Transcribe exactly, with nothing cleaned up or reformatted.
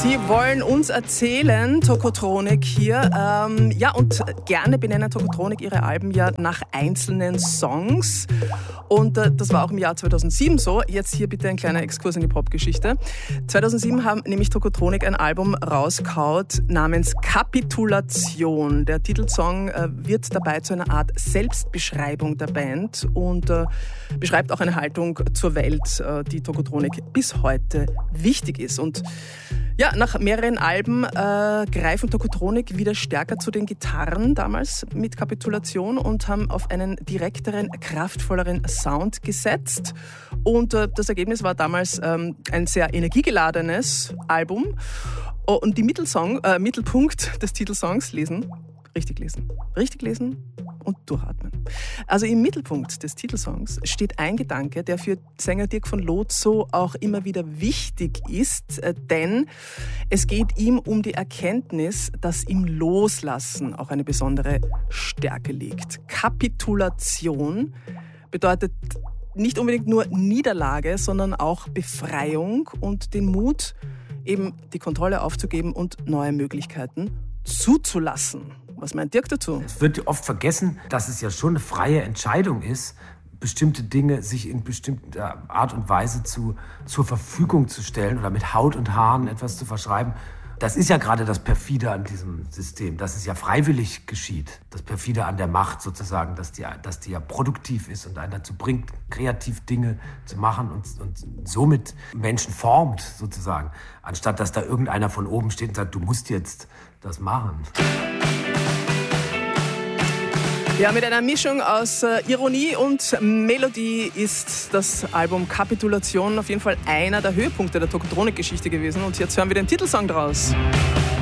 Sie wollen uns erzählen, Tokotronic hier. Ähm, ja, und gerne benennen Tokotronic ihre Alben ja nach einzelnen Songs. Und äh, das war auch im Jahr zweitausendsieben so. Jetzt hier bitte ein kleiner Exkurs in die Popgeschichte. zweitausendsieben haben nämlich Tokotronic ein Album rausgehaut namens Kapitulation. Der Titelsong äh, wird dabei zu einer Art Selbstbeschreibung der Band und äh, beschreibt auch eine Haltung zur Welt, äh, die Tokotronic bis heute wichtig ist. Und ja, nach mehreren Alben äh, greifen Tokotronic wieder stärker zu den Gitarren damals mit Kapitulation und haben auf einen direkteren, kraftvolleren Sound gesetzt. Und äh, das Ergebnis war damals ähm, ein sehr energiegeladenes Album. Oh, und die Mittelsong, äh, Mittelpunkt des Titelsongs lesen, richtig lesen, richtig lesen und durchatmen. Also im Mittelpunkt des Titelsongs steht ein Gedanke, der für Sänger Dirk von Lozo auch immer wieder wichtig ist, denn es geht ihm um die Erkenntnis, dass im Loslassen auch eine besondere Stärke liegt. Kapitulation bedeutet nicht unbedingt nur Niederlage, sondern auch Befreiung und den Mut, eben die Kontrolle aufzugeben und neue Möglichkeiten zuzulassen. Was meint Dirk dazu? Es wird oft vergessen, dass es ja schon eine freie Entscheidung ist, bestimmte Dinge sich in bestimmter Art und Weise zu, zur Verfügung zu stellen oder mit Haut und Haaren etwas zu verschreiben. Das ist ja gerade das Perfide an diesem System, dass es ja freiwillig geschieht. Das Perfide an der Macht sozusagen, dass die, dass die ja produktiv ist und einen dazu bringt, kreativ Dinge zu machen und, und somit Menschen formt sozusagen. Anstatt dass da irgendeiner von oben steht und sagt, du musst jetzt das machen. Ja, mit einer Mischung aus äh, Ironie und Melodie ist das Album Kapitulation auf jeden Fall einer der Höhepunkte der Tokotronic-Geschichte gewesen. Und jetzt hören wir den Titelsong draus.